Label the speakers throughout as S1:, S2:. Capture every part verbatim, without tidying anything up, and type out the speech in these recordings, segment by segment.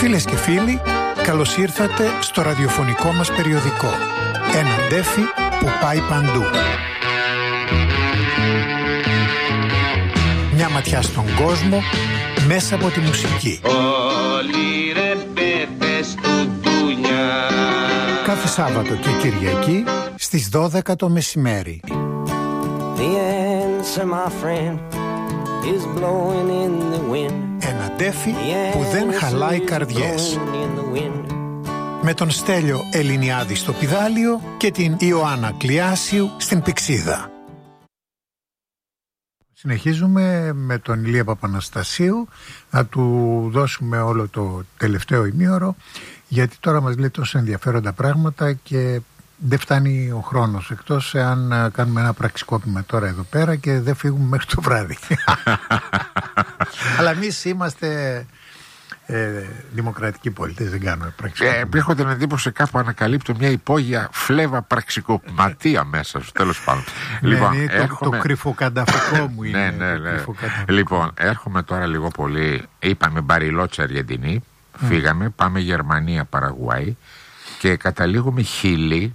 S1: Φίλες και φίλοι, καλώς ήρθατε στο ραδιοφωνικό μας περιοδικό. Ένα ντέφι που πάει παντού. Μια ματιά στον κόσμο μέσα από τη μουσική.
S2: Όλοι ρε πέπες του ντουνιά.
S1: Κάθε Σάββατο και Κυριακή στις δώδεκα το μεσημέρι.
S3: The answer, my friend, is blowing in the wind.
S1: Ένα ντέφι που δεν χαλάει καρδιές. Με τον Στέλιο Ελληνιάδη στο πηδάλιο και την Ιωάννα Κλιάσιου στην πηξίδα. Συνεχίζουμε με τον Ηλία Παπαναστασίου, να του δώσουμε όλο το τελευταίο ημίωρο, γιατί τώρα μας λέει τόσο ενδιαφέροντα πράγματα και δεν φτάνει ο χρόνος, εκτός εάν κάνουμε ένα πραξικόπημα τώρα εδώ πέρα και δεν φύγουμε μέχρι το βράδυ. Αλλά εμείς είμαστε ε, δημοκρατικοί πολίτες, δεν κάνουμε πραξικόπημα.
S4: Ε, έχω την εντύπωση κάπου ανακαλύπτω μια υπόγεια φλέβα πραξικοπηματία μέσα σου, τέλος πάντων.
S1: Ναι,
S4: Λοιπόν,
S1: ναι, το,
S4: έρχομαι...
S1: το κρυφοκανταφικό μου είναι.
S4: ναι, ναι, ναι.
S1: Το
S4: Λοιπόν, έρχομαι τώρα λίγο πολύ. Είπαμε Μπαριλότσα, Αργεντινή, mm. φύγαμε, πάμε Γερμανία, Παραγουάη και καταλήγουμε Χίλη,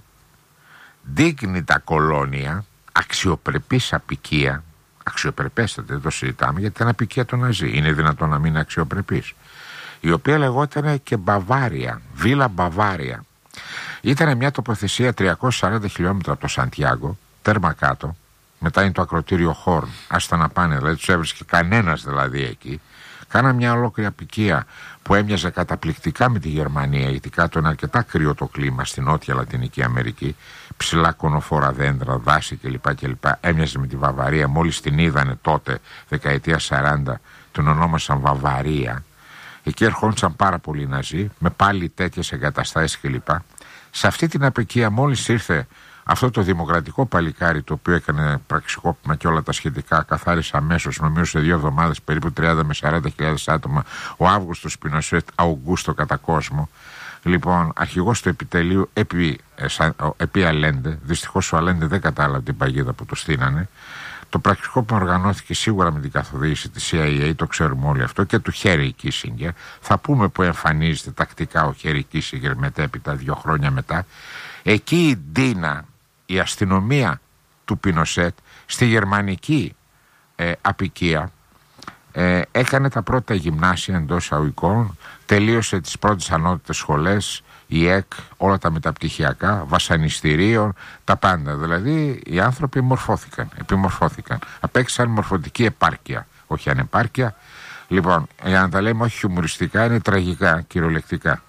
S4: δείχνει κολόνια, αξιοπρεπής απικία, αξιοπρεπέστατη, δεν το συζητάμε, γιατί ήταν απικία το Ναζί. Είναι δυνατόν να μην είναι αξιοπρεπής. Η οποία λεγόταν και Μπαβάρια, Βίλα Μπαβάρια. Ήταν μια τοποθεσία τριακόσια σαράντα χιλιόμετρα από το Σαντιάγκο, τέρμα κάτω. Μετά είναι το ακροτήριο Χόρν, άστα να πάνε, δηλαδή τους έβρισκε κανένας δηλαδή εκεί. Κάνα μια ολόκληρη απικία που έμοιαζε καταπληκτικά με τη Γερμανία, γιατί κάτω είναι αρκετά κρύο το κλίμα στην νότια Λατινική Αμερική. Ψηλά κονοφόρα δέντρα, δάση κλπ. κλπ. Έμοιαζε με τη Βαβαρία. Μόλις την είδανε τότε, δεκαετία σαράντα, τον ονόμασαν Βαβαρία. Εκεί ερχόντουσαν πάρα πολλοί Ναζί, με πάλι τέτοιες εγκαταστάσεις κλπ. Σε αυτή την απικία, μόλις ήρθε αυτό το δημοκρατικό παλικάρι, το οποίο έκανε πραξικόπημα και όλα τα σχετικά, καθάρισε αμέσως, νομίζω σε δύο εβδομάδες, περίπου τριάντα με σαράντα χιλιάδες άτομα, ο Αύγουστος Πινοσέτ Αουγκούστο κατά κόσμο. Λοιπόν, αρχηγός του επιτελείου επί, επί Αλέντε, δυστυχώς ο Αλέντε δεν κατάλαβε την παγίδα που του στείνανε. Το πραξικόπημα οργανώθηκε σίγουρα με την καθοδήγηση της σι άι έι, το ξέρουμε όλοι αυτό, και του Χέρι Κίσινγκερ. Θα πούμε που εμφανίζεται τακτικά ο Χέρι Κίσινγκερ μετέπειτα, δύο χρόνια μετά. Εκεί η Ντίνα, η αστυνομία του Πινοσέτ, στη γερμανική ε, απικία, ε, έκανε τα πρώτα γυμνάσια εντός εισαγωγικών, τελείωσε τις πρώτες ανώτατες σχολές, η ΕΚ, όλα τα μεταπτυχιακά, βασανιστήριων, τα πάντα. Δηλαδή οι άνθρωποι μορφώθηκαν, επιμορφώθηκαν, απέκτησαν μορφωτική επάρκεια, όχι ανεπάρκεια. Λοιπόν, για να τα λέμε όχι χιουμοριστικά, είναι τραγικά, κυριολεκτικά.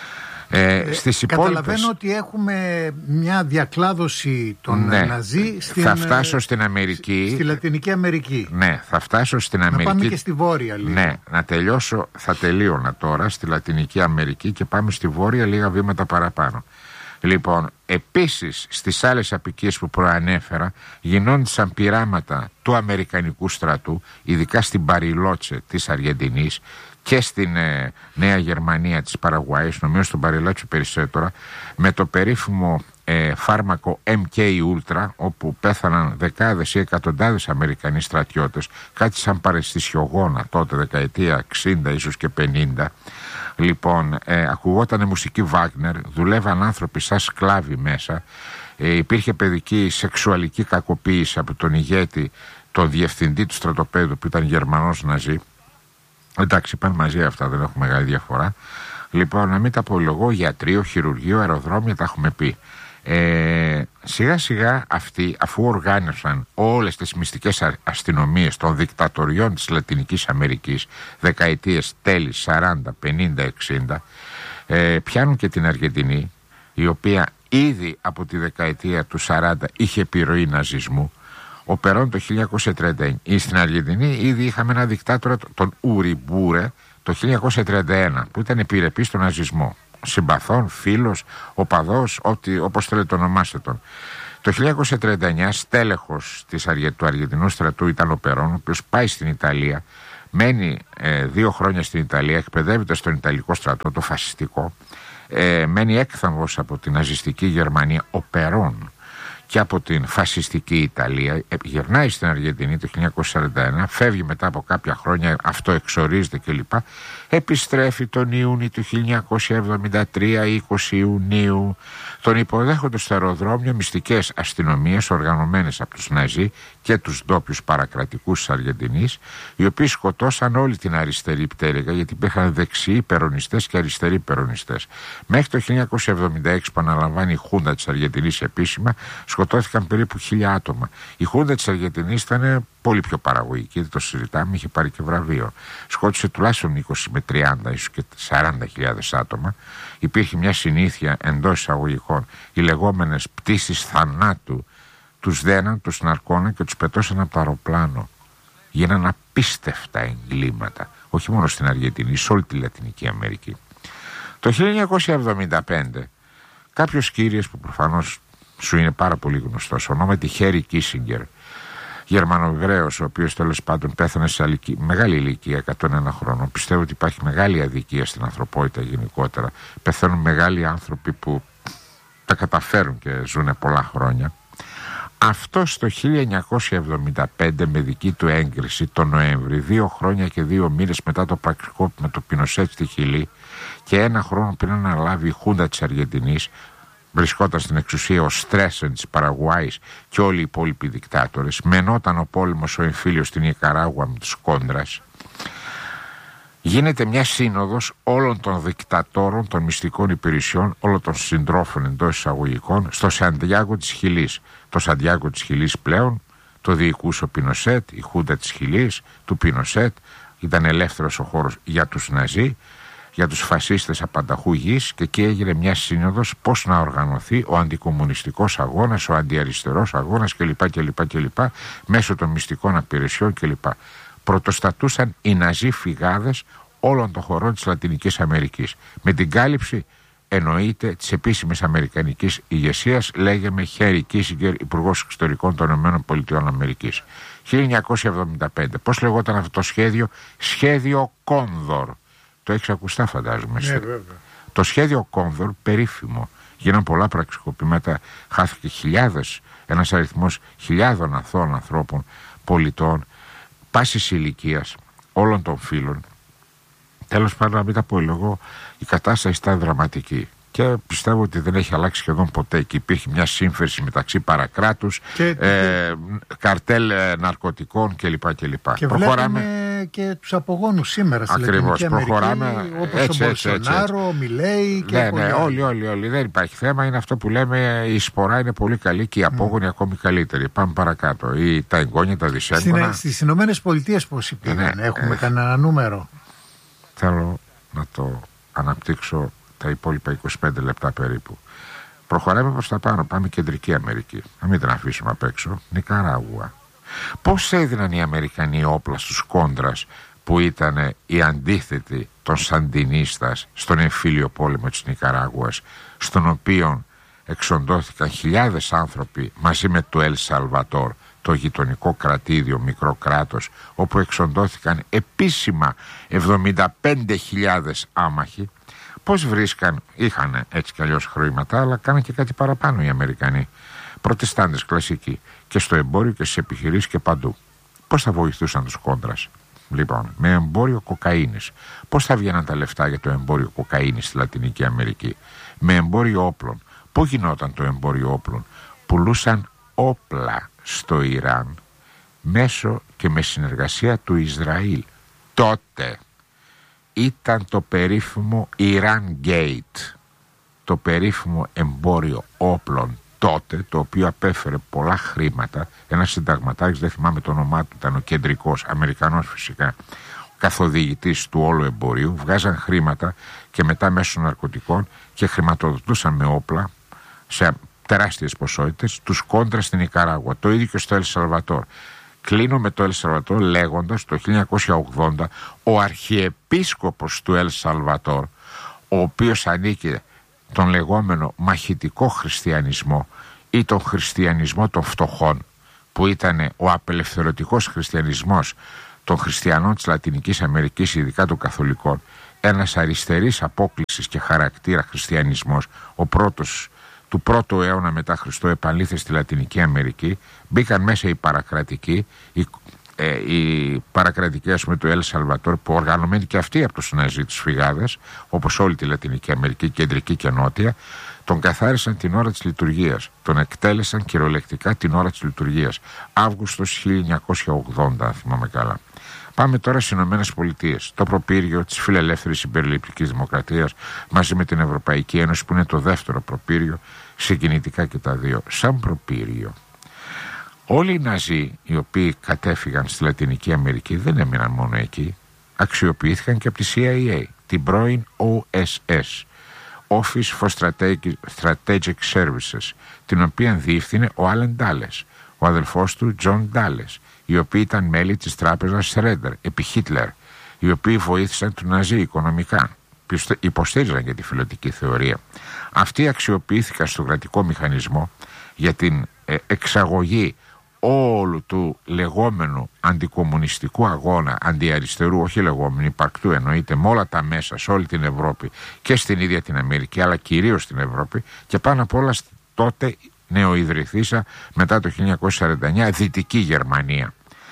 S4: Ε, στις υπόλοιπες...
S1: Καταλαβαίνω ότι έχουμε μια διακλάδωση των
S4: ναι,
S1: Ναζί στην,
S4: θα φτάσω στην Αμερική.
S1: Στη Λατινική Αμερική.
S4: Ναι, θα φτάσω στην Αμερική.
S1: Να πάμε και στη Βόρεια λίγο.
S4: Ναι, να τελειώσω, θα τελείωνα τώρα στη Λατινική Αμερική και πάμε στη Βόρεια λίγα βήματα παραπάνω. Λοιπόν, επίσης στις άλλες απικίες που προανέφερα γινόντουσαν πειράματα του Αμερικανικού στρατού, ειδικά στην Παριλότσε της Αργεντινής και στην ε, Νέα Γερμανία της Παραγουάης, νομίζω στον Παριλότσο περισσότερο, με το περίφημο ε, φάρμακο εμ κέι Ultra, όπου πέθαναν δεκάδες ή εκατοντάδες Αμερικανοί στρατιώτες, κάτι σαν παρεστησιογόνα τότε, δεκαετία εξήντα ίσως και πενήντα. Λοιπόν, ε, ακουγόταν μουσική Βάγνερ, δουλεύαν άνθρωποι σαν σκλάβοι μέσα, ε, υπήρχε παιδική σεξουαλική κακοποίηση από τον ηγέτη, τον διευθυντή του στρατοπέδου που ήταν Γερμανός Ναζί. Εντάξει, πάνε μαζί αυτά, δεν έχουμε μεγάλη διαφορά. Λοιπόν, να μην τα απολογώ, γιατρείο, χειρουργείο, αεροδρόμια, τα έχουμε πει. Ε, σιγά σιγά αυτοί, αφού οργάνωσαν όλες τις μυστικές αστυνομίες των δικτατοριών της Λατινικής Αμερικής, δεκαετίες τέλη σαράντα, πενήντα, εξήντα, ε, πιάνουν και την Αργεντινή, η οποία ήδη από τη δεκαετία του σαράντα είχε επιρροή ναζισμού. Ο Περόν το χίλια εννιακόσια τριάντα εννιά, στην Αργεντινή ήδη είχαμε ένα δικτάτορα, τον Ουριμπουρε, το χίλια εννιακόσια τριάντα ένα, που ήταν επιρρεπής στον ναζισμό. Συμπαθών, φίλος, οπαδός, ό,τι, όπως θέλετε το ονομάστε τον. Το χίλια εννιακόσια τριάντα εννιά στέλεχος της, του Αργεντινού στρατού ήταν ο Περόν, ο οποίος πάει στην Ιταλία, μένει ε, δύο χρόνια στην Ιταλία, εκπαιδεύεται στον Ιταλικό στρατό, το φασιστικό, ε, μένει έκθαμβος από την ναζιστική Γερμανία, ο Περόν. και από την φασιστική Ιταλία, γυρνάει στην Αργεντινή το χίλια εννιακόσια σαράντα ένα, φεύγει μετά από κάποια χρόνια, αυτό εξορίζεται κλπ. Επιστρέφει τον Ιούνιο του χίλια εννιακόσια εβδομήντα τρία, είκοσι Ιουνίου. Τον υποδέχονται στο αεροδρόμιο μυστικές αστυνομίες οργανωμένες από τους Ναζί και τους ντόπιους παρακρατικούς της Αργεντινής, οι οποίοι σκοτώσαν όλη την αριστερή πτέρυγα, γιατί υπήρχαν δεξιοί περονιστές και αριστεροί περονιστές. Μέχρι το χίλια εννιακόσια εβδομήντα έξι, που αναλαμβάνει η Χούντα της Αργεντινής επίσημα, σκοτώθηκαν περίπου χίλια άτομα. Η Χούντα της Αργεντινής ήταν πολύ πιο παραγωγική, δεν το συζητάμε, είχε πάρει και βραβείο. Σκότωσε τουλάχιστον είκοσι με τριάντα, ίσως και σαράντα χιλιάδες άτομα. Υπήρχε μια συνήθεια εντός εισαγωγικών, οι λεγόμενες πτήσεις θανάτου. Τους δέναν, τους ναρκώναν και τους πετώσαν από το αεροπλάνο. Γίναν απίστευτα εγκλήματα, όχι μόνο στην Αργεντινή, σε όλη τη Λατινική Αμερική. Το χίλια εννιακόσια εβδομήντα πέντε, κάποιος κύριος που προφανώς σου είναι πάρα πολύ γνωστός, ονόματι Χέρι Κίσιγκερ, Γερμανοεβραίος, ο οποίος τέλος πάντων πέθανε σε αλική, μεγάλη ηλικία, εκατόν ένα χρόνων. Πιστεύω ότι υπάρχει μεγάλη αδικία στην ανθρωπότητα γενικότερα. Πεθαίνουν μεγάλοι άνθρωποι που τα καταφέρουν και ζουν πολλά χρόνια. Αυτό το χίλια εννιακόσια εβδομήντα πέντε, με δική του έγκριση τον Νοέμβρη, δύο χρόνια και δύο μήνες μετά το πραξικόπημα του Πινοσέτ στη Χιλή και ένα χρόνο πριν αναλάβει η Χούντα της Αργεντινής, βρισκόταν στην εξουσία ο Στρέσεν της Παραγουάης και όλοι οι υπόλοιποι δικτάτορες, μενόταν ο πόλεμος ο εμφύλιος στην Νικαράγουα με τους Κόντρας, γίνεται μια σύνοδος όλων των δικτατόρων των μυστικών υπηρεσιών, όλων των συντρόφων εντός εισαγωγικών, στο Σαντιάγκο της Χιλής. Το Σαντιάγκο της Χιλής πλέον το διοικούσε ο Πινοσέτ, η Χούντα της Χιλής, του Πινοσέτ, ήταν ελεύθερος ο χώρος για τους Ναζί, για τους φασίστες απανταχού γης, και εκεί έγινε μια σύνοδος πώς να οργανωθεί ο αντικομμουνιστικός αγώνας, ο αντιαριστερός αγώνας κλπ. κλπ, κλπ μέσω των μυστικών υπηρεσιών κλπ. Πρωτοστατούσαν οι Ναζί φυγάδες όλων των χωρών της Λατινικής Αμερικής. Με την κάλυψη, εννοείται, της επίσημης αμερικανικής ηγεσίας, λέγαμε Χέρι Κίσιγκερ, Υπουργός Εξωτερικών των ΗΠΑ. χίλια εννιακόσια εβδομήντα πέντε. Πώς λεγόταν αυτό το σχέδιο? Σχέδιο Κόνδορ. Το έχεις ακουστά, φαντάζομαι.
S1: Ναι, βέβαια.
S4: Το σχέδιο Κόνδορ, περίφημο. Γίναν πολλά πραξικοπήματα, χάθηκε χιλιάδες, ένας αριθμός χιλιάδων αθώων ανθρώπων, πολιτών, πάσης ηλικίας, όλων των φύλων. Τέλος πάντων, να μην τα πω εγώ, η κατάσταση ήταν δραματική. Και πιστεύω ότι δεν έχει αλλάξει σχεδόν ποτέ. Και υπήρχε μια σύμφερση μεταξύ παρακράτους,
S1: και,
S4: ε, καρτέλ ε, ναρκωτικών κλπ. κλπ.
S1: Και βλέπουμε και τους απογόνους σήμερα στη Λατινική Αμερική, όπως έτσι, ο Μπολσονάρο, ο Μιλέη και
S4: ναι, ναι, όλοι, όλοι, όλοι. Δεν υπάρχει θέμα. Είναι αυτό που λέμε, η σπορά είναι πολύ καλή και οι απόγονοι mm. ακόμη καλύτεροι. Πάμε παρακάτω. Ή τα εγγόνια, τα δυσέγγωνα.
S1: Στις Ηνωμένες Πολιτείες πώς υπήρχαν, ναι, έχουμε ε, κανένα νούμερο?
S4: Θέλω να το αναπτύξω τα υπόλοιπα είκοσι πέντε λεπτά περίπου. Προχωράμε προς τα πάνω, πάμε Κεντρική Αμερική. Να μην την αφήσουμε απ' έξω. Νικαράγουα. Πώς έδιναν οι Αμερικανοί όπλα στους Κόντρας, που ήταν οι αντίθετοι των Σαντινίστας στον εμφύλιο πόλεμο της Νικαράγουας, στον οποίο εξοντώθηκαν χιλιάδες άνθρωποι μαζί με το Ελ Σαλβατόρ, το γειτονικό κρατήδιο, μικρό κράτος, όπου εξοντώθηκαν επίσημα εβδομήντα πέντε χιλιάδες άμαχοι. Πώς βρίσκαν, είχαν έτσι κι αλλιώς χρήματα, αλλά κάναν και κάτι παραπάνω οι Αμερικανοί. Προτεστάντες κλασικοί, και στο εμπόριο και στις επιχειρήσεις και παντού. Πώς θα βοηθούσαν τους Κόντρας? Λοιπόν, με εμπόριο κοκαίνης. Πώς θα βγαίναν τα λεφτά για το εμπόριο κοκαίνης στη Λατινική Αμερική? Με εμπόριο όπλων. Πού γινόταν το εμπόριο όπλων? Πουλούσαν όπλα στο Ιράν μέσω και με συνεργασία του Ισραήλ. Τότε ήταν το περίφημο Iran Gate, το περίφημο εμπόριο όπλων τότε, το οποίο απέφερε πολλά χρήματα. Ένας συνταγματάρχης, δεν θυμάμαι το όνομά του, ήταν ο κεντρικός, Αμερικανός φυσικά, καθοδηγητής του όλου εμπορίου. Βγάζαν χρήματα και μετά μέσω ναρκωτικών και χρηματοδοτούσαν με όπλα σε τεράστιες ποσότητες τους Κόντρα στην Νικαράγουα. Το ίδιο και στο Ελ Σαλβατόρ. Κλείνω με το Ελ Σαλβατόρ λέγοντας, το χίλια εννιακόσια ογδόντα ο αρχιεπίσκοπος του Ελ Σαλβατόρ, ο οποίος ανήκε τον λεγόμενο μαχητικό χριστιανισμό ή τον χριστιανισμό των φτωχών, που ήταν ο απελευθερωτικός χριστιανισμός των χριστιανών της Λατινικής Αμερικής, ειδικά των καθολικών, ένας αριστερής απόκλησης και χαρακτήρα χριστιανισμός, ο πρώτος του του πρώτου αιώνα μετά Χριστό επανήλθε στη Λατινική Αμερική, μπήκαν μέσα οι παρακρατικοί, οι, ε, οι παρακρατικοί ας πούμε του Ελ Σαλβατόρ, που οργανωμένοι και αυτοί από τους Ναζί, τους φυγάδες, όπως όλη τη Λατινική Αμερική, κεντρική και νότια, τον καθάρισαν την ώρα της λειτουργίας. Τον εκτέλεσαν κυριολεκτικά την ώρα της λειτουργίας. Αύγουστος χίλια εννιακόσια ογδόντα, αν θυμάμαι καλά. Πάμε τώρα στις Ηνωμένες Πολιτείες. Το προπύργιο της φιλελεύθερης συμπεριληπτικής δημοκρατίας μαζί με την Ευρωπαϊκή Ένωση, που είναι το δεύτερο προπύργιο, συγκινητικά και τα δύο. Σαν προπύργιο, όλοι οι Ναζί οι οποίοι κατέφυγαν στη Λατινική Αμερική δεν έμειναν μόνο εκεί. Αξιοποιήθηκαν και από τη σι άι έι, την πρώην ο ες ες, Office for Strategic, Strategic Services, την οποία διεύθυνε ο Άλεν Ντάλες, ο αδελφός του Τζον Ντάλες, οι οποίοι ήταν μέλη της τράπεζας Σρέντερ επί Χίτλερ, οι οποίοι βοήθησαν του Ναζί οικονομικά, υποστήριζαν για τη φιλωτική θεωρία. Αυτοί αξιοποιήθηκαν στον κρατικό μηχανισμό για την ε, εξαγωγή όλου του λεγόμενου αντικομμουνιστικού αγώνα, αντιαριστερού, όχι λεγόμενου, υπαρκτού εννοείται, με όλα τα μέσα σε όλη την Ευρώπη και στην ίδια την Αμερική, αλλά κυρίως στην Ευρώπη, και πάνω απ' όλα τότε νεοειδρυθήσα μετά το χίλια εννιακόσια σαράντα εννιά Δυτική Γερμανία.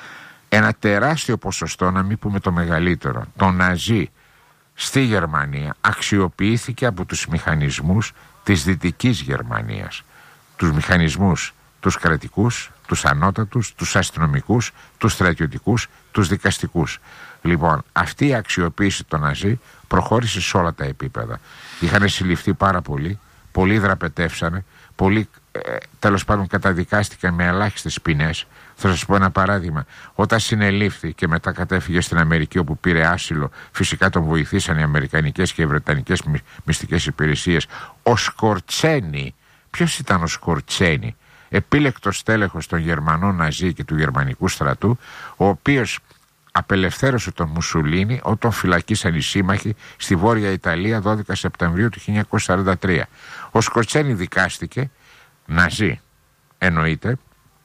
S4: Ένα τεράστιο ποσοστό, να μην πούμε το μεγαλύτερο, των Ναζί στη Γερμανία αξιοποιήθηκε από τους μηχανισμούς της Δυτικής Γερμανίας. Τους μηχανισμούς τους κρατικούς, τους ανώτατους, τους αστυνομικούς, τους στρατιωτικούς, τους δικαστικούς. Λοιπόν, αυτή η αξιοποίηση των Ναζί προχώρησε σε όλα τα επίπεδα. Είχαν συλληφθεί πάρα πολλοί, πολλοί δραπετεύσανε, πολλοί ε, τέλος πάντων καταδικάστηκαν με ελάχιστες ποινές. Θα σας πω ένα παράδειγμα. Όταν συνελήφθη και μετά κατέφυγε στην Αμερική, όπου πήρε άσυλο, φυσικά τον βοηθήσαν οι αμερικανικές και οι βρετανικές μυστικές υπηρεσίες. Ο Σκορτσένι, ποιος ήταν ο Σκορτσένι? Επίλεκτος τέλεχος των Γερμανών Ναζί και του γερμανικού στρατού, ο οποίος απελευθέρωσε τον Μουσουλίνι όταν φυλακίσαν οι σύμμαχοι στη Βόρεια Ιταλία δώδεκα Σεπτεμβρίου του χίλια εννιακόσια σαράντα τρία. Ο Σκορτσένι δικάστηκε, Ναζί εννοείται,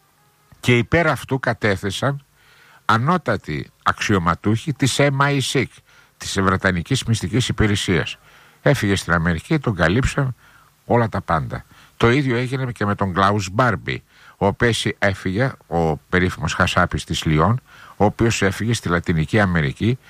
S4: και υπέρ αυτού κατέθεσαν ανώτατοι αξιωματούχοι της εμ άι σικ, της Βρετανικής Μυστικής Υπηρεσίας. Έφυγε στην Αμερική, τον καλύψαν όλα τα πάντα. Το ίδιο έγινε και με τον Κλάους Μπάρμπι, ο οποίος έφυγε, ο περίφημος Χασάπης της Λιόν, ο οποίος έφυγε στη Λατινική Αμερική,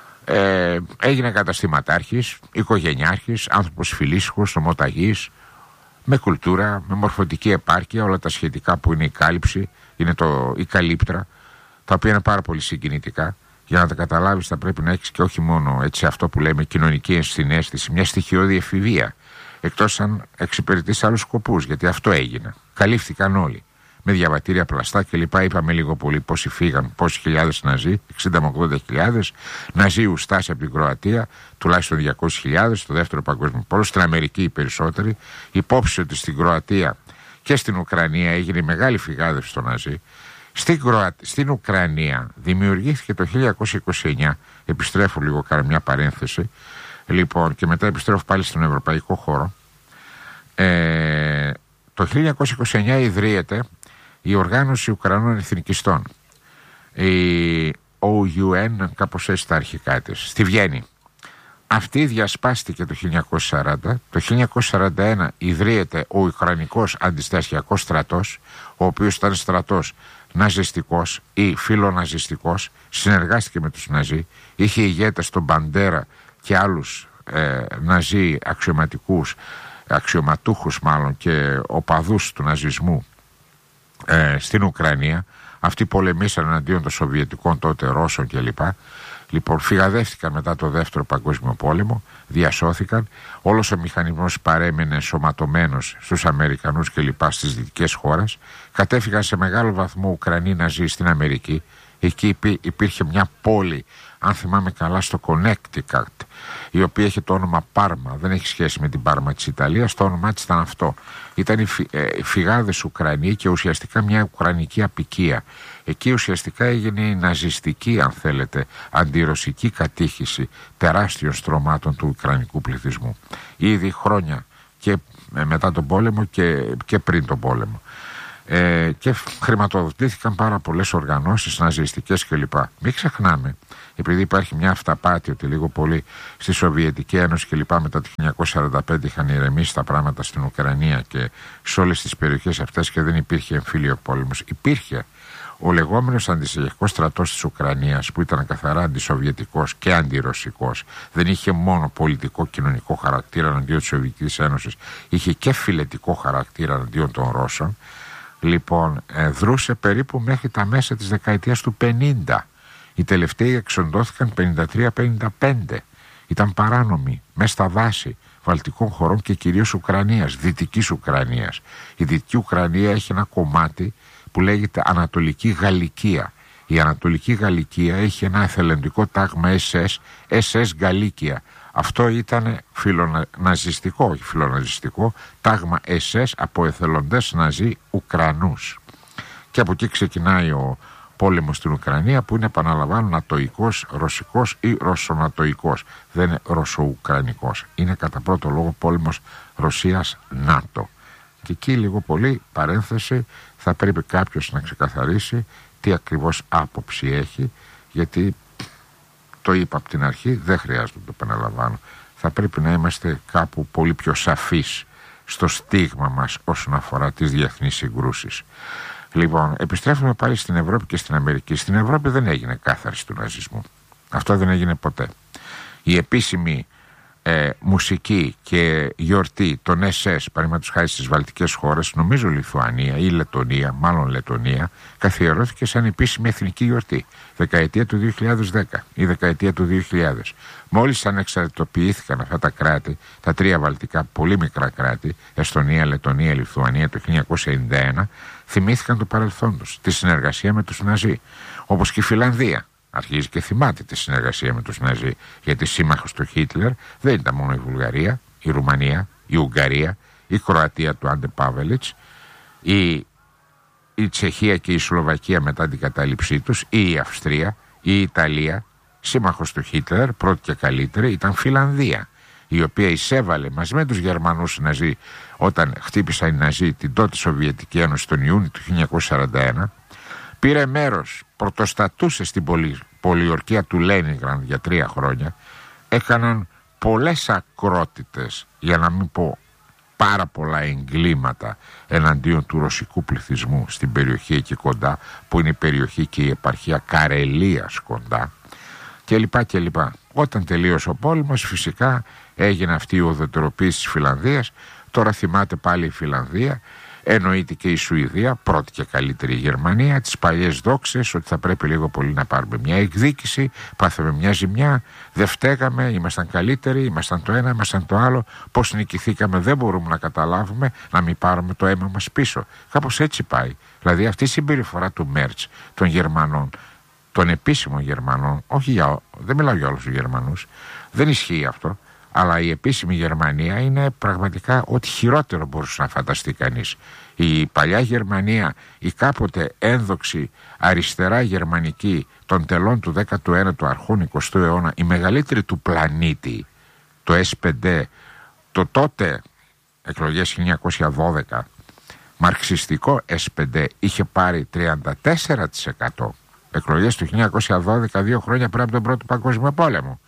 S4: ε, έγινε καταστηματάρχης, οικογενειάρχης, άνθρωπος φιλήσυχος, νομοταγής, με κουλτούρα, με μορφωτική επάρκεια, όλα τα σχετικά που είναι η κάλυψη, είναι το, η καλύπτρα, τα οποία είναι πάρα πολύ συγκινητικά. Για να τα καταλάβεις θα πρέπει να έχεις και όχι μόνο έτσι αυτό που λέμε κοινωνική ενσυναίσθηση, μια στοιχειώδη εφηβεία, εκτός αν εξυπηρετείς άλλους σκοπούς, γιατί αυτό έγινε. Καλύφθηκαν όλοι με διαβατήρια πλαστά κλπ. Είπαμε λίγο πολύ πόσοι φύγαν, πόσοι χιλιάδες Ναζί, εξήντα με ογδόντα χιλιάδες Ναζί ουστάς από την Κροατία, τουλάχιστον διακόσιες χιλιάδες στο δεύτερο παγκόσμιο πόλεμο, στην Αμερική οι περισσότεροι. Υπόψη ότι στην Κροατία και στην Ουκρανία έγινε μεγάλη φυγάδευση στο Ναζί. Στην, Κροα... στην Ουκρανία δημιουργήθηκε το χίλια εννιακόσια είκοσι εννιά, επιστρέφω λίγο, κάνω μια παρένθεση, λοιπόν, και μετά επιστρέφω πάλι στον ευρωπαϊκό χώρο. Ε, το χίλια εννιακόσια είκοσι εννιά ιδρύεται η Οργάνωση Ουκρανών Εθνικιστών, η ο γιου εν, κάπως έτσι τα αρχικά της, στη Βιέννη. Αυτή διασπάστηκε το χίλια εννιακόσια σαράντα. Το χίλια εννιακόσια σαράντα ένα ιδρύεται ο Ουκρανικός Αντιστασιακός Στρατός, ο οποίος ήταν στρατός ναζιστικός ή φιλοναζιστικός, συνεργάστηκε με τους Ναζί, είχε ηγέτες τον Μπαντέρα και άλλους ε, Ναζί αξιωματικούς, αξιωματούχους μάλλον και οπαδούς του ναζισμού ε, στην Ουκρανία. Αυτοί πολεμήσαν εναντίον των Σοβιετικών τότε Ρώσων κλπ. Λοιπόν, φυγαδεύτηκαν μετά το δεύτερο παγκόσμιο πόλεμο, διασώθηκαν, όλος ο μηχανισμός παρέμενε ενσωματωμένος στους Αμερικανούς και λοιπά στις δυτικές χώρες, κατέφυγαν σε μεγάλο βαθμό Ουκρανοί Ναζί στην Αμερική. Εκεί υπήρχε μια πόλη, αν θυμάμαι καλά, στο Connecticut, η οποία έχει το όνομα Πάρμα, δεν έχει σχέση με την Πάρμα της Ιταλίας, το όνομά της ήταν αυτό. Ήταν οι φυ, ε, φυγάδες Ουκρανοί και ουσιαστικά μια ουκρανική απικία. Εκεί ουσιαστικά έγινε η ναζιστική, αν θέλετε, αντιρωσική κατήχηση τεράστιων στρωμάτων του ουκρανικού πληθυσμού. Ήδη χρόνια και μετά τον πόλεμο και, και πριν τον πόλεμο. ε, και χρηματοδοτήθηκαν πάρα πολλές οργανώσεις ναζιστικές κλπ. Μην ξεχνάμε, επειδή υπάρχει μια αυταπάτη ότι λίγο πολύ στη Σοβιετική Ένωση κλπ. Μετά το χίλια εννιακόσια σαράντα πέντε είχαν ηρεμήσει τα πράγματα στην Ουκρανία και σε όλες τις περιοχές αυτές και δεν υπήρχε εμφύλιο πόλεμος. Υπήρχε ο λεγόμενος αντισοβιετικός στρατός της Ουκρανίας, που ήταν καθαρά αντισοβιετικός και αντιρωσικός. Δεν είχε μόνο πολιτικό κοινωνικό χαρακτήρα εναντίον της Σοβιετικής Ένωσης, είχε και φιλετικό χαρακτήρα εναντίον των Ρώσων. Λοιπόν, ε, δρούσε περίπου μέχρι τα μέσα της δεκαετίας του πενήντα. Οι τελευταίοι εξοντώθηκαν πενήντα τρία πενήντα πέντε. Ήταν παράνομοι μέσα στα δάση βαλτικών χωρών και κυρίως Ουκρανίας, Δυτικής Ουκρανίας. Η Δυτική Ουκρανία έχει ένα κομμάτι που λέγεται Ανατολική Γαλλικία. Η Ανατολική Γαλλικία έχει ένα εθελοντικό τάγμα ες ες, ες ες Γκαλίκια. Αυτό ήταν φιλοναζιστικό, όχι φιλοναζιστικό, τάγμα ες ες από εθελοντές ναζί Ουκρανούς. Και από εκεί ξεκινάει ο πόλεμος στην Ουκρανία, που είναι, επαναλαμβάνω, νατοϊκός, ρωσικός ή ρωσονατοϊκός. Δεν είναι ρωσοουκρανικός. Είναι κατά πρώτο λόγο πόλεμος Ρωσίας-ΝΑΤΟ. Και εκεί λίγο πολύ, παρένθεση, θα πρέπει κάποιος να ξεκαθαρίσει τι ακριβώς άποψη έχει, γιατί το είπα από την αρχή, δεν χρειάζεται να το επαναλαμβάνω. Θα πρέπει να είμαστε κάπου πολύ πιο σαφείς στο στίγμα μας όσον αφορά τις διεθνείς συγκρούσεις. Λοιπόν, επιστρέφουμε πάλι στην Ευρώπη και στην Αμερική. Στην Ευρώπη δεν έγινε κάθαρση του ναζισμού. Αυτό δεν έγινε ποτέ. Η επίσημη ε, μουσική και γιορτή των ες ες, παραδείγματος χάρη στις βαλτικές χώρες, νομίζω Λιθουανία ή Λετονία, μάλλον Λετονία, καθιερώθηκε σαν επίσημη εθνική γιορτή. Δεκαετία του δύο χιλιάδες δέκα ή δεκαετία του δύο χιλιάδες. Μόλις ανεξαρτητοποιήθηκαν αυτά τα κράτη, τα τρία βαλτικά πολύ μικρά κράτη, Εστονία, Λετονία, Λιθουανία, το χίλια εννιακόσια ενενήντα ένα, θυμήθηκαν το παρελθόν τους, τη συνεργασία με τους Ναζί. Όπως και η Φιλανδία αρχίζει και θυμάται τη συνεργασία με τους Ναζί, γιατί σύμμαχος του Χίτλερ δεν ήταν μόνο η Βουλγαρία, η Ρουμανία, η Ουγγαρία, η Κροατία του Άντε Πάβελιτς, η, η Τσεχία και η Σλοβακία μετά την κατάληψή τους, ή η Αυστρία, η Ιταλία. Σύμμαχος του Χίτλερ, πρώτη και καλύτερη, ήταν Φιλανδία, η οποία εισέβαλε μαζί με τους Γερμανούς Ναζί όταν χτύπησαν οι Ναζί την τότε Σοβιετική Ένωση τον Ιούνιο του χίλια εννιακόσια σαράντα ένα. Πήρε μέρος, πρωτοστατούσε στην πολυ, πολιορκία του Λένινγκραντ για τρία χρόνια. Έκαναν πολλές ακρότητες, για να μην πω πάρα πολλά εγκλήματα εναντίον του ρωσικού πληθυσμού στην περιοχή εκεί κοντά, που είναι η περιοχή και η επαρχία Καρελίας κοντά, και λοιπά και λοιπά. Όταν τελείωσε ο πόλεμος, φυσικά έγινε αυτή η ουδετεροποίηση της Φιλανδίας. Τώρα θυμάται πάλι η Φιλανδία, εννοείται και η Σουηδία, πρώτη και καλύτερη η Γερμανία, τις παλιές δόξες ότι θα πρέπει λίγο πολύ να πάρουμε μια εκδίκηση, πάθαμε μια ζημιά, δεν φταίγαμε, ήμασταν καλύτεροι, ήμασταν το ένα, ήμασταν το άλλο, πώς νικηθήκαμε δεν μπορούμε να καταλάβουμε, να μην πάρουμε το αίμα μας πίσω. Κάπως έτσι πάει. Δηλαδή αυτή η συμπεριφορά του Μέρτς, των Γερμανών, των επίσημων Γερμανών, όχι για, δεν μιλάω για όλους τους Γερμανούς, δεν ισχύει αυτό, αλλά η επίσημη Γερμανία είναι πραγματικά ό,τι χειρότερο μπορούσε να φανταστεί κανείς. Η παλιά Γερμανία, η κάποτε ένδοξη αριστερά γερμανική των τελών του δέκατου ένατου αρχών εικοστού αιώνα, η μεγαλύτερη του πλανήτη, το ες πέντε, το τότε εκλογές χίλια εννιακόσια δώδεκα, μαρξιστικό ες πέντε, είχε πάρει τριάντα τέσσερα τοις εκατό. Εκλογές του χίλια εννιακόσια δώδεκα, δύο χρόνια πριν από τον Πρώτο Παγκόσμιο Πόλεμο.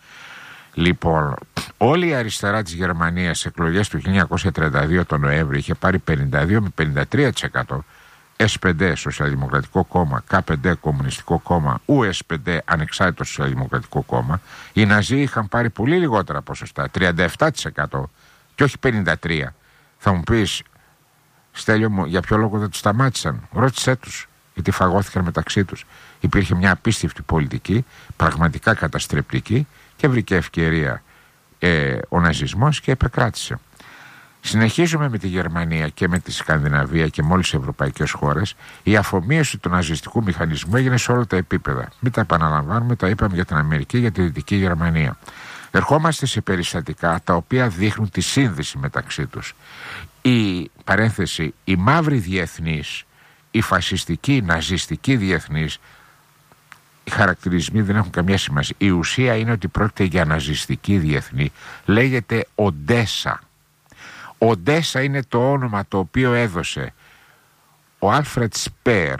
S4: Λοιπόν, όλη η αριστερά της Γερμανίας σε εκλογές του χίλια εννιακόσια τριάντα δύο τον Νοέμβρη είχε πάρει πενήντα δύο με πενήντα τρία τοις εκατό. ες πέντε Σοσιαλδημοκρατικό Κόμμα, κέι πέντε Κομμουνιστικό Κόμμα, γιου ες πέντε Ανεξάρτητο Σοσιαλδημοκρατικό Κόμμα. Οι Ναζί είχαν πάρει πολύ λιγότερα ποσοστά, τριάντα επτά τοις εκατό και όχι πενήντα τρία τοις εκατό. Θα μου πεις, Στέλιο μου, για ποιο λόγο δεν τους σταμάτησαν? Ρώτησέ τους, γιατί φαγώθηκαν μεταξύ τους. Υπήρχε μια απίστευτη πολιτική, πραγματικά καταστρεπτική, και βρήκε ευκαιρία ε, ο ναζισμός και επεκράτησε. Συνεχίζουμε με τη Γερμανία και με τη Σκανδιναβία και με όλες τις ευρωπαϊκές χώρες. Η αφομοίωση του ναζιστικού μηχανισμού έγινε σε όλα τα επίπεδα. Μην τα επαναλαμβάνουμε, τα είπαμε για την Αμερική, για τη Δυτική Γερμανία. Ερχόμαστε σε περιστατικά τα οποία δείχνουν τη σύνδεση μεταξύ τους. Η παρένθεση, η μαύρη διεθνής, η φασιστική, η ναζιστική διεθνής, οι χαρακτηρισμοί δεν έχουν καμία σημασία. Η ουσία είναι ότι πρόκειται για ναζιστική διεθνή. Λέγεται Οντέσα. Οντέσα είναι το όνομα το οποίο έδωσε ο Άλφρετ Σπέρ,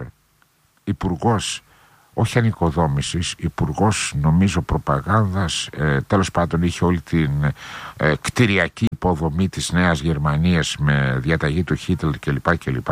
S4: υπουργός όχι ανοικοδόμησης, υπουργός νομίζω προπαγάνδας, ε, τέλος πάντων είχε όλη την ε, κτηριακή υποδομή της Νέας Γερμανίας με διαταγή του Χίτλερ κλπ. κλπ.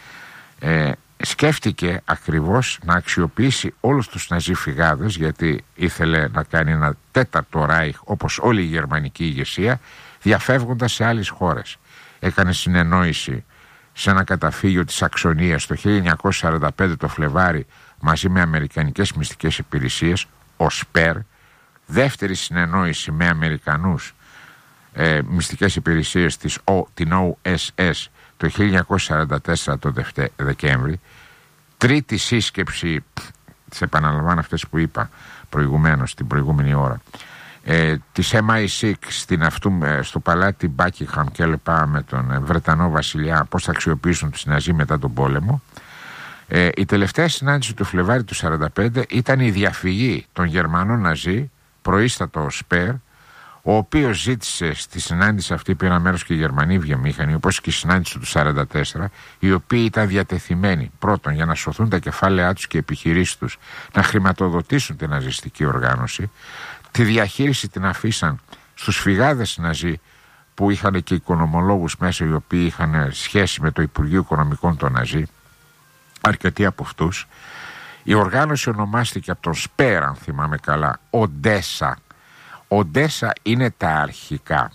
S4: Ε, σκέφτηκε ακριβώς να αξιοποιήσει όλους τους ναζιφυγάδες, γιατί ήθελε να κάνει ένα τέταρτο Ράιχ όπως όλη η γερμανική ηγεσία, διαφεύγοντας σε άλλες χώρες. Έκανε συνεννόηση σε ένα καταφύγιο της Σαξονίας το χίλια εννιακόσια σαράντα πέντε το Φλεβάρι μαζί με αμερικανικές μυστικές υπηρεσίες, ο Σπέρ. Δεύτερη συνεννόηση με Αμερικανούς ε, μυστικές υπηρεσίες της ο, την ο ες ες το χίλια εννιακόσια σαράντα τέσσερα το Δεκέμβρη. Τρίτη σύσκεψη, τις επαναλαμβάνω αυτές που είπα προηγουμένως την προηγούμενη ώρα, ε, της εμ άι εξι στην αυτού, ε, στο παλάτι Buckingham και λοιπά με τον ε, Βρετανό βασιλιά, πώς θα αξιοποιήσουν τους Ναζί μετά τον πόλεμο. Ε, η τελευταία συνάντηση του Φλεβάρι του σαράντα πέντε ήταν η διαφυγή των Γερμανών Ναζί, προείστατο ο Σπέρ, ο οποίος ζήτησε στη συνάντηση αυτή, πήραν μέρος και οι Γερμανοί βιομήχανοι, όπως και η συνάντηση του σαράντα τέσσερα, οι οποίοι ήταν διατεθειμένοι πρώτον για να σωθούν τα κεφάλαιά τους και οι επιχειρήσεις τους, να χρηματοδοτήσουν την ναζιστική οργάνωση. Τη διαχείριση την αφήσαν στους φυγάδες Ναζί που είχαν και οικονομολόγους μέσα, οι οποίοι είχαν σχέση με το Υπουργείο Οικονομικών των Ναζί, αρκετοί από αυτούς. Η οργάνωση ονομάστηκε από τον Σπέρ, αν θυμάμαι καλά, Οντέσα. Οντέσα είναι τα αρχικά.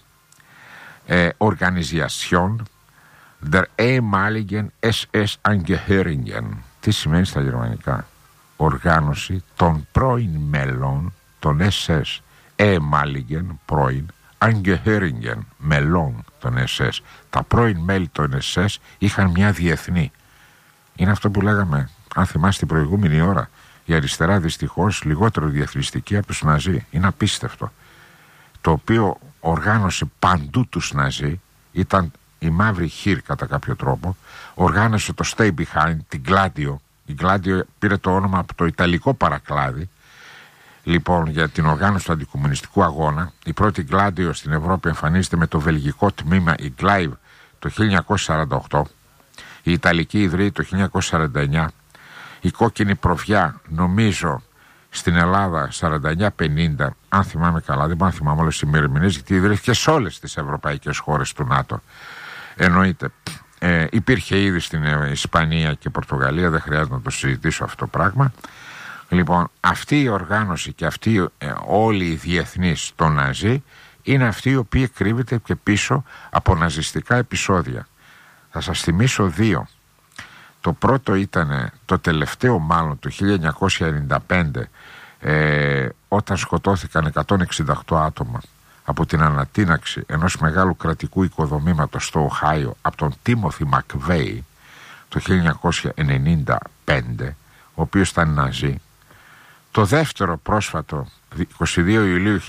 S4: Ε, Organisation der ehemaligen ες ες Angehörigen. Τι σημαίνει στα γερμανικά? Οργάνωση των πρώην μέλων των ες ες. Ehemaligen, πρώην, Angehörigen, μελών των ες ες. Τα πρώην μέλη των ες ες είχαν μια διεθνή. Είναι αυτό που λέγαμε, αν θυμάστε την προηγούμενη ώρα, η αριστερά δυστυχώς λιγότερο διεθνιστική από τους Ναζί. Είναι απίστευτο. Το οποίο οργάνωσε παντού τους Ναζί, ήταν η μαύρη χείρ κατά κάποιο τρόπο, οργάνωσε το Stay Behind, την Gladio. Η Gladio πήρε το όνομα από το ιταλικό παρακλάδι, λοιπόν, για την οργάνωση του αντικομμουνιστικού αγώνα. Η πρώτη Gladio στην Ευρώπη εμφανίζεται με το βελγικό τμήμα, η Gleiv, το χίλια εννιακόσια σαράντα οκτώ. Η Ιταλική ιδρύει το χίλια εννιακόσια σαράντα εννιά. Η κόκκινη προφιά, νομίζω, στην Ελλάδα σαράντα εννιά πενήντα, αν θυμάμαι καλά, δεν μπορώ να θυμάμαι όλες τις ημερομηνίες, γιατί ιδρύθηκε σε όλες τις ευρωπαϊκές χώρες του ΝΑΤΟ. Εννοείται. Ε, υπήρχε ήδη στην Ισπανία και Πορτογαλία, δεν χρειάζεται να το συζητήσω αυτό το πράγμα. Λοιπόν, αυτή η οργάνωση και αυτή ε, όλοι οι διεθνείς των Ναζί είναι αυτοί οι οποίοι κρύβεται και πίσω από ναζιστικά επεισόδια. Θα σας θυμίσω δύο. Το πρώτο ήταν το τελευταίο μάλλον το χίλια εννιακόσια ενενήντα πέντε, ε, όταν σκοτώθηκαν εκατόν εξήντα οκτώ άτομα από την ανατείναξη ενός μεγάλου κρατικού οικοδομήματος στο Οχάιο από τον Τίμοθι Μακβέι το χίλια εννιακόσια ενενήντα πέντε, ο οποίος ήταν Ναζί. Το δεύτερο πρόσφατο, είκοσι δύο Ιουλίου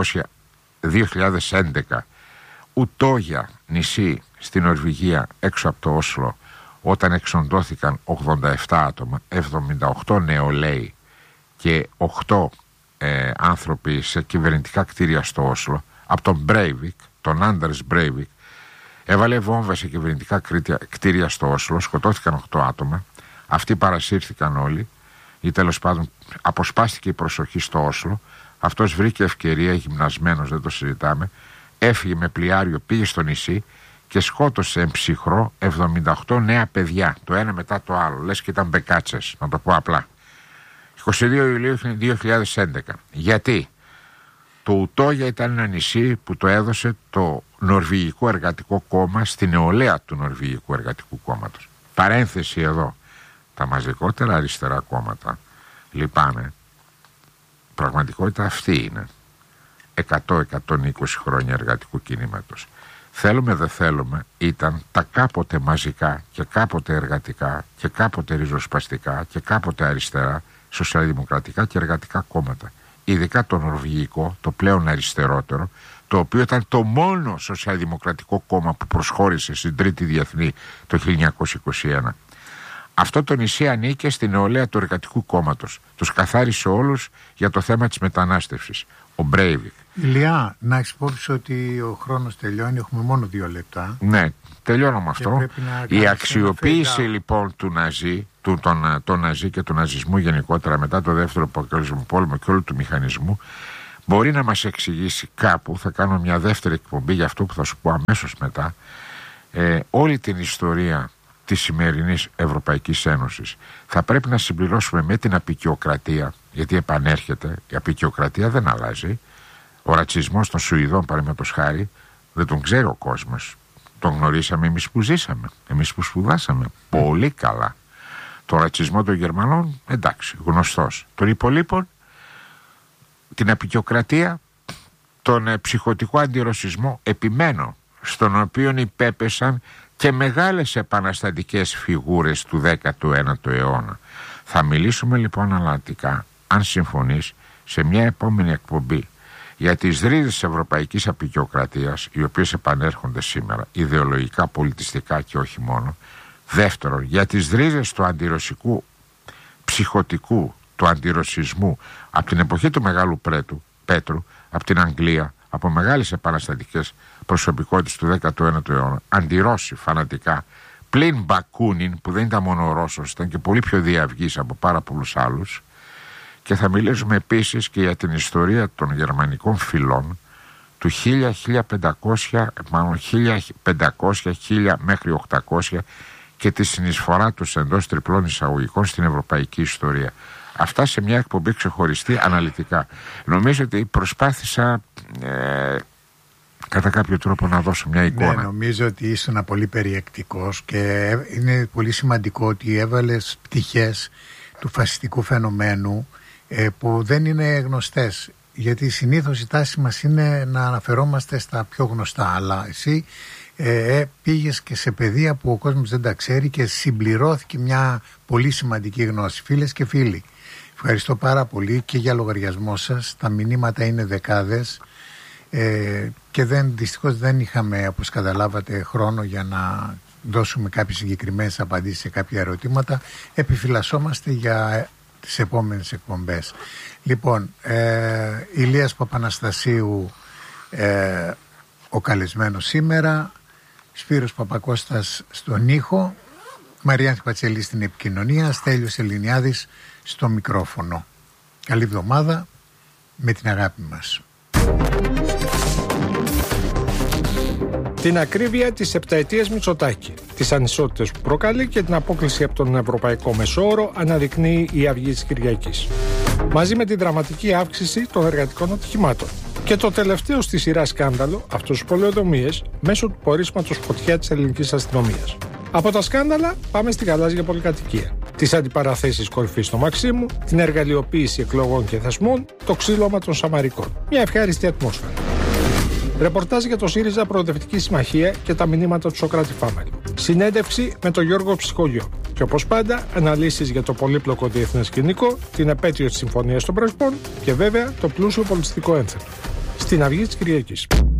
S4: δύο χιλιάδες έντεκα, Ουτόγια, νησί στην Νορβηγία έξω από το Όσλο, όταν εξοντώθηκαν ογδόντα επτά άτομα, εβδομήντα οκτώ νεολαίοι και οκτώ ε, άνθρωποι σε κυβερνητικά κτίρια στο Όσλο, από τον Μπρέιβικ, τον Άντερς Μπρέιβικ, έβαλε βόμβα σε κυβερνητικά κτίρια στο Όσλο, σκοτώθηκαν οκτώ άτομα, αυτοί παρασύρθηκαν όλοι, ή τέλος πάντων αποσπάστηκε η προσοχή στο Όσλο. Αυτός βρήκε ευκαιρία, γυμνασμένος, δεν το συζητάμε, έφυγε με πλοιάριο, πήγε στο νησί και σκότωσε εμψυχρό εβδομήντα οκτώ νέα παιδιά, το ένα μετά το άλλο, λες και ήταν μπεκάτσες, να το πω απλά. είκοσι δύο Ιουλίου δύο χιλιάδες έντεκα. Γιατί? Το Ουτόγια ήταν ένα νησί που το έδωσε το Νορβηγικό Εργατικό Κόμμα στη νεολαία του Νορβηγικού Εργατικού Κόμματος. Παρένθεση εδώ, τα μαζικότερα αριστερά κόμματα λυπάμαι, πραγματικότητα αυτή είναι. εκατό με εκατόν είκοσι χρόνια εργατικού κινήματος. Θέλουμε δεν θέλουμε, ήταν τα κάποτε μαζικά και κάποτε εργατικά και κάποτε ριζοσπαστικά και κάποτε αριστερά σοσιαλδημοκρατικά και εργατικά κόμματα. Ειδικά το νορβηγικό, το πλέον αριστερότερο, το οποίο ήταν το μόνο σοσιαλδημοκρατικό κόμμα που προσχώρησε στην Τρίτη Διεθνή το χίλια εννιακόσια είκοσι ένα. Αυτό το νησί ανήκε στην νεολαία του Εργατικού Κόμματος. Τους καθάρισε όλους για το θέμα της μετανάστευσης. Ο Μπρέιβικ.
S1: Ηλιά, να έχεις υπόψη ότι ο χρόνος τελειώνει, έχουμε μόνο δύο λεπτά.
S4: Ναι, τελειώνω με αυτό. Η αξιοποίηση λοιπόν του Ναζί, του, τον, τον Ναζί και του ναζισμού γενικότερα μετά το δεύτερο παγκόσμιο πόλεμο και όλου του μηχανισμού, μπορεί να μας εξηγήσει κάπου, θα κάνω μια δεύτερη εκπομπή για αυτό που θα σου πω αμέσως μετά, ε, όλη την ιστορία της σημερινής Ευρωπαϊκής Ένωσης. Θα πρέπει να συμπληρώσουμε με την αποικιοκρατία, γιατί επανέρχεται, η αποικιοκρατία δεν αλλάζει. Ο ρατσισμός των Σουηδών, παραδείγματος χάρη, δεν τον ξέρει ο κόσμος. Τον γνωρίσαμε εμείς που ζήσαμε, εμείς που σπουδάσαμε πολύ καλά. Το ρατσισμό των Γερμανών, εντάξει, γνωστός. Των υπολείπων, την αποικιοκρατία, τον ε, ψυχοτικό αντιρωσισμό, επιμένω, στον οποίο υπέπεσαν και μεγάλες επαναστατικές φιγούρες του δέκατου ένατου αιώνα. Θα μιλήσουμε λοιπόν αναλυτικά, αν συμφωνείς, σε μια επόμενη εκπομπή για τις ρίζες της ευρωπαϊκής αποικιοκρατίας, οι οποίες επανέρχονται σήμερα, ιδεολογικά, πολιτιστικά και όχι μόνο. Δεύτερον, για τις ρίζες του αντιρωσικού ψυχοτικού, του αντιρωσισμού, από την εποχή του Μεγάλου Πρέτου, Πέτρου, από την Αγγλία, από μεγάλες επαναστατικές προσωπικότητες του δέκατου ένατου αιώνα, αντιρώσοι φανατικά, πλην Μπακούνιν, που δεν ήταν μόνο ο Ρώσος, ήταν και πολύ πιο διαυγής από πάρα πολλούς άλλους. Και θα μιλήσουμε επίσης και για την ιστορία των γερμανικών φυλών του χίλια, χίλια πεντακόσια, μάλλον χίλια πεντακόσια, χίλια μέχρι οκτακόσια και τη συνεισφορά τους εντός τριπλών εισαγωγικών στην ευρωπαϊκή ιστορία. Αυτά σε μια εκπομπή ξεχωριστή αναλυτικά. Νομίζω ότι προσπάθησα ε, κατά κάποιο τρόπο να δώσω μια εικόνα.
S1: Ναι, νομίζω ότι ήσουν πολύ περιεκτικός και είναι πολύ σημαντικό ότι έβαλες πτυχές του φασιστικού φαινομένου ε, που δεν είναι γνωστές. Γιατί συνήθως η τάση μας είναι να αναφερόμαστε στα πιο γνωστά, αλλά εσύ ε, πήγες και σε πεδία που ο κόσμος δεν τα ξέρει και συμπληρώθηκε μια πολύ σημαντική γνώση. Φίλες και φίλοι, ευχαριστώ πάρα πολύ και για λογαριασμό σας. Τα μηνύματα είναι δεκάδες ε, και δεν, δυστυχώς δεν είχαμε, όπως καταλάβατε, χρόνο για να δώσουμε κάποιες συγκεκριμένες απαντήσεις σε κάποια ερωτήματα. Επιφυλασσόμαστε για τις επόμενες εκπομπές. Λοιπόν, ε, Ηλίας Παπαναστασίου ε, ο καλεσμένος σήμερα, Σπύρος Παπακώστας στον ήχο, Μαριάνθη Πατσελή στην επικοινωνία, Στέλιος Ελληνιάδης στο μικρόφωνο. Καλή εβδομάδα, με την αγάπη μας.
S5: Την ακρίβεια της επταετίας Μητσοτάκη, τις ανισότητες που προκαλεί και την απόκλιση από τον ευρωπαϊκό μεσόωρο αναδεικνύει η Αυγή της Κυριακής. Μαζί με την δραματική αύξηση των εργατικών ατυχημάτων. Και το τελευταίο στη σειρά σκάνδαλο, αυτός τους πολεοδομίες, μέσω του πορίσματος φωτιά της ελληνικής αστυνομίας. Από τα σκάνδαλα πάμε στη γαλάζια πολυκατοικία. Τις αντιπαραθέσεις κορυφής στο Μαξίμου, την εργαλειοποίηση εκλογών και θεσμών, το ξύλωμα των Σαμαρικών. Μια ευχάριστη ατμόσφαιρα. Ρεπορτάζ για το ΣΥΡΙΖΑ Προοδευτική Συμμαχία και τα μηνύματα του Σοκράτη Φάμελου. Συνέντευξη με τον Γιώργο Ψυχολιό. Και όπως πάντα, αναλύσεις για το πολύπλοκο διεθνές σκηνικό, την επέτειο της Συμφωνίας των Πρεσπών και βέβαια το πλούσιο πολιτιστικό ένθετο. Στην Αυγή της Κυριακής.